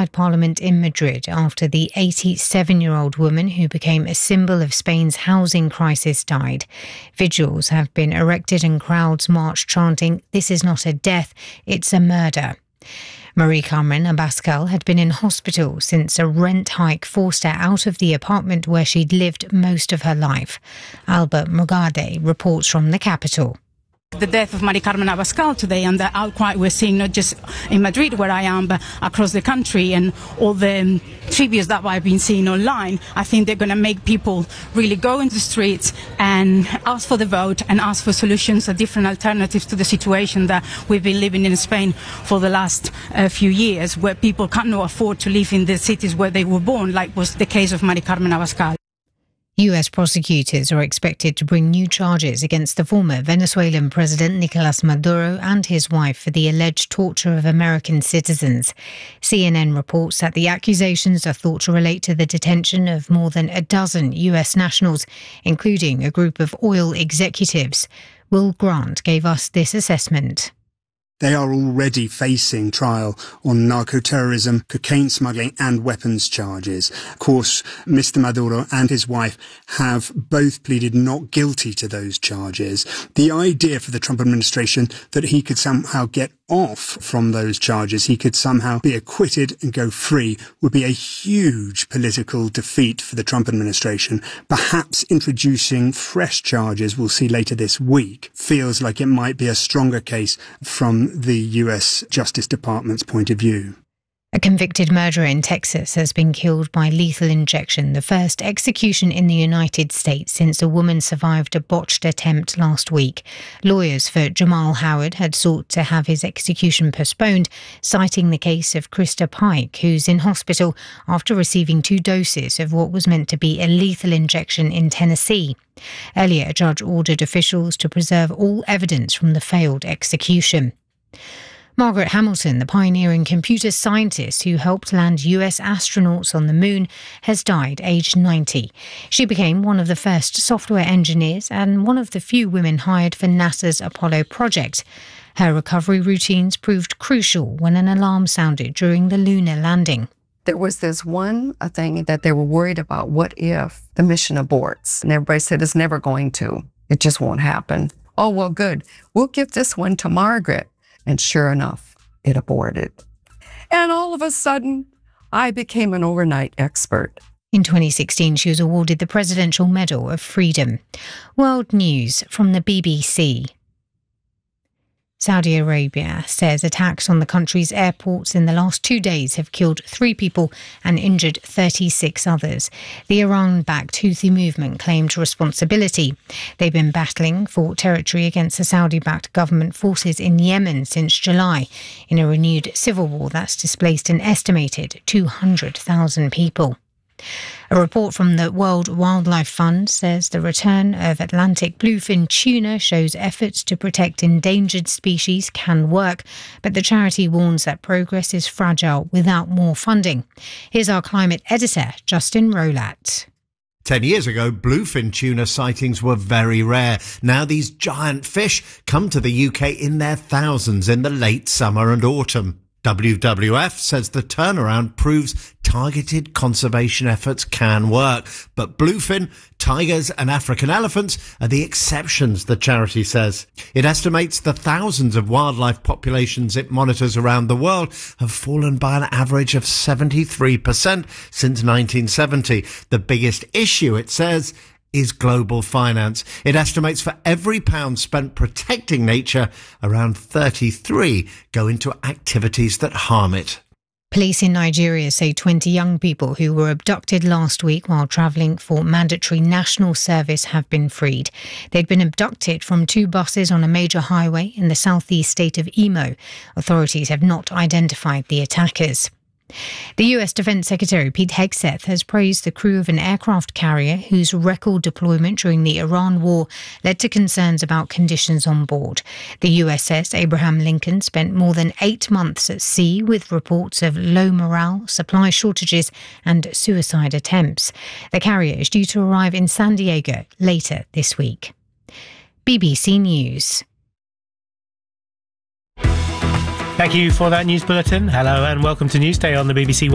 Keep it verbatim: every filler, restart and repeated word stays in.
outside Parliament in Madrid after the eighty-seven-year-old woman who became a symbol of Spain's housing crisis died. Vigils have been erected and crowds marched chanting, "This is not a death, it's a murder." Marie Carmen Abascal had been in hospital since a rent hike forced her out of the apartment where she'd lived most of her life. Albert Mugarde reports from the capital. The death of Marie Carmen Abascal today and the outcry we're seeing not just in Madrid where I am but across the country, and all the um, tributes that I've been seeing online, I think they're going to make people really go into the streets and ask for the vote and ask for solutions and different alternatives to the situation that we've been living in Spain for the last uh, few years, where people cannot afford to live in the cities where they were born, like was the case of Marie Carmen Abascal. U S prosecutors are expected to bring new charges against the former Venezuelan President Nicolas Maduro and his wife for the alleged torture of American citizens. C N N reports that the accusations are thought to relate to the detention of more than a dozen U S nationals, including a group of oil executives. Will Grant gave us this assessment. They are already facing trial on narco-terrorism, cocaine smuggling and weapons charges. Of course, Mister Maduro and his wife have both pleaded not guilty to those charges. The idea for the Trump administration that he could somehow get off from those charges, he could somehow be acquitted and go free, would be a huge political defeat for the Trump administration. Perhaps introducing fresh charges, we'll see later this week, feels like it might be a stronger case from the U S Justice Department's point of view. A convicted murderer in Texas has been killed by lethal injection, the first execution in the United States since a woman survived a botched attempt last week. Lawyers for Jamal Howard had sought to have his execution postponed, citing the case of Krista Pike, who's in hospital after receiving two doses of what was meant to be a lethal injection in Tennessee. Earlier, a judge ordered officials to preserve all evidence from the failed execution. Margaret Hamilton, the pioneering computer scientist who helped land U S astronauts on the moon, has died aged ninety. She became one of the first software engineers and one of the few women hired for NASA's Apollo project. Her recovery routines proved crucial when an alarm sounded during the lunar landing. There was this one a thing that they were worried about. What if the mission aborts? And everybody said it's never going to. It just won't happen. Oh, well, good. We'll give this one to Margaret. And sure enough, it aborted. And all of a sudden, I became an overnight expert. In twenty sixteen, she was awarded the Presidential Medal of Freedom. World news from the B B C. Saudi Arabia says attacks on the country's airports in the last two days have killed three people and injured thirty-six others. The Iran-backed Houthi movement claimed responsibility. They've been battling for territory against the Saudi-backed government forces in Yemen since July, in a renewed civil war that's displaced an estimated two hundred thousand people. A report from the World Wildlife Fund says the return of Atlantic bluefin tuna shows efforts to protect endangered species can work, but the charity warns that progress is fragile without more funding. Here's our climate editor, Justin Rolat. Ten years ago, bluefin tuna sightings were very rare. Now these giant fish come to the U K in their thousands in the late summer and autumn. W W F says the turnaround proves targeted conservation efforts can work. But bluefin, tigers and African elephants are the exceptions, the charity says. It estimates the thousands of wildlife populations it monitors around the world have fallen by an average of seventy-three percent since nineteen seventy. The biggest issue, it says, is global finance. It estimates for every pound spent protecting nature, around thirty-three go into activities that harm it. Police in Nigeria say twenty young people who were abducted last week while travelling for mandatory national service have been freed. They'd been abducted from two buses on a major highway in the southeast state of Imo. Authorities have not identified the attackers. The U S Defence Secretary Pete Hegseth has praised the crew of an aircraft carrier whose record deployment during the Iran war led to concerns about conditions on board. The U S S Abraham Lincoln spent more than eight months at sea with reports of low morale, supply shortages and suicide attempts. The carrier is due to arrive in San Diego later this week. B B C News. Thank you for that news bulletin. Hello and welcome to Newsday on the B B C